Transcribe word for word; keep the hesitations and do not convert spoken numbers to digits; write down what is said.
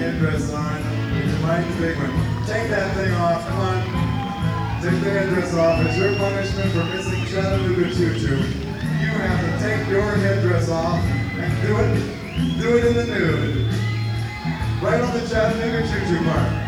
headdress on. Your mind's big one. Take that thing off, come on. Take the headdress off. It's your punishment for missing Chattanooga Choo Choo. You have to take your headdress off and do it, do it in the nude. Right on the Chattanooga Choo Choo mark.